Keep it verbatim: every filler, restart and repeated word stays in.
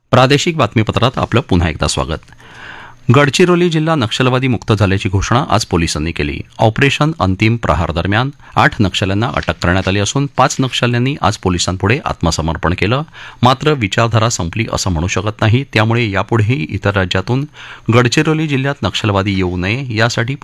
प्रादेशिक बातमीपत्रात आपलं पुन्हा एकदा स्वागत. गडचिरोली जिल्हा नक्षलवादी मुक्त झाल्याची घोषणा आज पोलिसांनी केली. ऑपरेशन अंतिम प्रहार दरम्यान आठ नक्षल्यांना अटक करण्यात आली असून पाच नक्षल्यांनी आज पोलिसांपुढे आत्मसमर्पण केलं. मात्र विचारधारा संपली असं म्हणू शकत नाही, त्यामुळे यापुढेही इतर राज्यातून गडचिरोली जिल्ह्यात नक्षलवादी येऊ नये यासाठी